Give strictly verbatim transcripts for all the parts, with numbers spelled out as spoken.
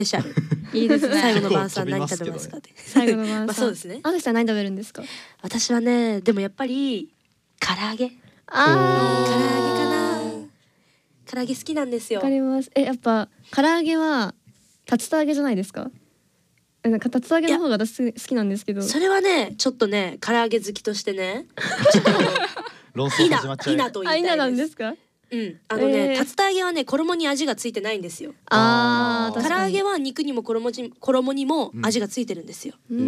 ペシャル。 いいですね。 最後の晩餐何食べますかって。 最後の晩餐。 まあそうですね。 あずさん何食べるんですか？ 私はね、でもやっぱり唐揚げ。 あ唐揚げかな。唐揚げ好きなんですよ。 わかります。え、やっぱ唐揚げは竜田揚げじゃないですか？なんか竜田揚げの方が私好きなんですけど。 それはね、ちょっとね、唐揚げ好きとしてね、 論争始まっちゃう。 いなと言いたいです。 あ、いななんですか？ うん、あのね、 えー竜田揚げはね、衣に味がついてないんですよ。 ああ、 唐揚げは肉にも衣に衣にも味がついてるんですよ。 うん。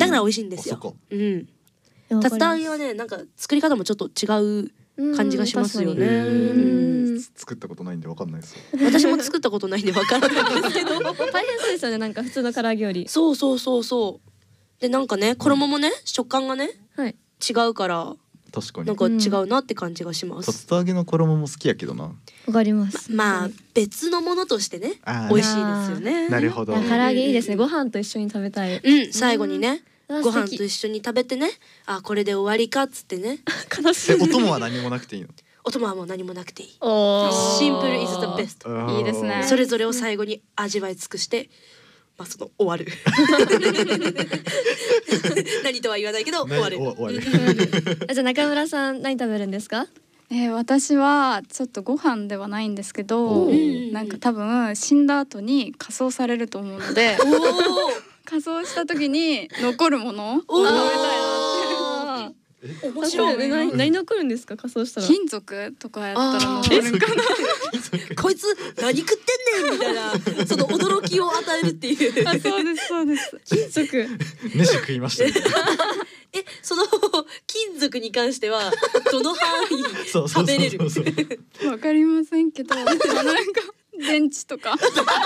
だから美味しいんですよ。 あそこうん。竜わかります田揚げはね、なんか作り方もちょっと違う感じがしますよね。 うんうんうん作ったことないんでわかんないですよ。 私も作ったことないんでわからないんですけど。 大変そうですよね、なんか普通の唐揚げより。 そうそうそうそう。でなんかね、衣もね、食感がね、 はい。 違うから確かに。 なんか違うなって感じがしま竜す。 田揚げの衣も好きやけどな。 わかります。 まあ別のものとしてね、 あー美味しいですよね。 なるほど。 いや唐揚げいいですね。ご飯と一緒に食べたい。 うん、最後にね、 うんご飯と一緒に食べてね、あ、これで終わりかっつってね。 悲しい。 え、お供は何もなくていいの？ お供はもう何もなくていい。 おーシンプル is the best。 いいですね。 それぞれを最後に味わい尽くして、まあその終わる。何とは言わないけど終わる。 終わる。 あ、じゃあ中村さん何食べるんですか？ えー、私はちょっとご飯ではないんですけど、 おーなんか多分死んだ後に火葬されると思うのでおお。 火葬した時に残るものを食べおーたいなって。 あー面白い。 何何残るんですか？仮装したら。 金属とかやったら残るんかな。 こいつ何食ってんねんみたいな、その驚きを与えるっていう。 あ、そうですそうです。 金属。 飯食いましたね。 え、その金属に関してはどの範囲そうそうそうそう食べれる？ わかりませんけど、なんか電池とか。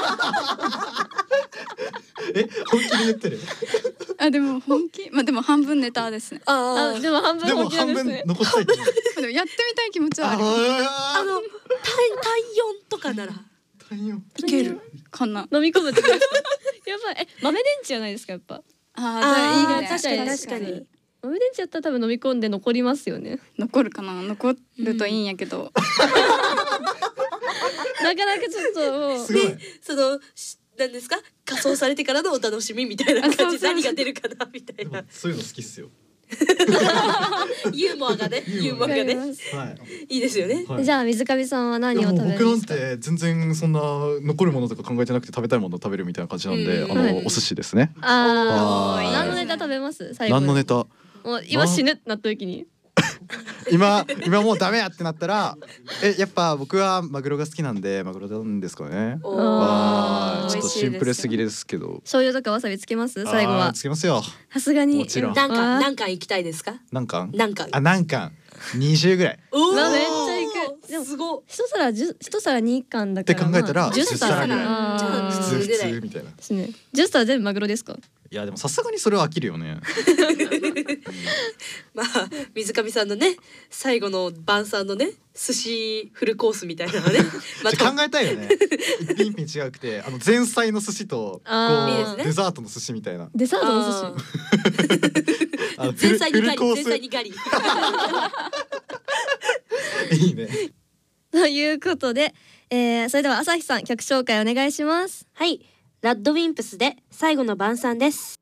え、本気で言ってる？ あ、でも本気、まあでも半分ネタですね。 ああ、でも半分でも本気なん半分ですね。 残したいってこと。 まあでもやってみたい気持ちはありますあ、あの体体温とかなら大変。 いける。 かな。 飲み込むってことですか？やばい。え、豆電池じゃないですかやっぱ。 ああー、 あ、いいね。 確かに確か確かに。 豆電池やったら多分飲み込んで残りますよね。 残るかな。残るといいんやけど。 なかなかちょっともうすごい。 で、そのしなんですか、仮装されてからのお楽しみみたいな感じで何が出るかなみたいでもな。 そういうの好きっすよ。 ユーモアがね、ユーモアがね、 はい。 いいですよね。 はいじゃあ水上さんは何いやをもう僕なん食べるんですか？ て全然そんな残るものとか考えてなくて食べたいものを食べるみたいな感じなんで、あうんはいのお寿司ですね。 ああ、 はい何のネタ食べます？最後に。 何のネタ？ もう今死ぬってなった時に。 今今もうダメやってなったら、えやっぱ僕はマグロが好きなんでマグロなんですかね。 おーわーちょっと美味しいですよシンプルすぎですけど。 醤油とかわさびつけます？最後あーは。 つけますよ。 さすがに。 もちろん何あー巻何巻行きたいですか？ 何貫？ 何巻？ あ何貫？にじゅうぐらい。 おー、 うわめっちゃ行くでもすごい。 一皿じゅ一皿二貫だってから。 考えたらまあ十十皿ぐらいあーじゃあ普通普ぐらい通みたいな。 ですね。十皿全部マグロですか？ いやでもさすがにそれは飽きるよね。 まあ水上さんのね、最後の晩餐のね、寿司フルコースみたいなのね、まじゃあ考えたいよね。一品一品違くて、あの前菜の寿司とこあーいいですねうデザートの寿司みたいな。 デザートの寿あ司。 あの前菜にガリ、 フルコー前菜にガリ。 スいいね。 ということで、えー、それでは朝日さん曲紹介お願いします。 はい、ラッドウィンプスで最後の晩餐です。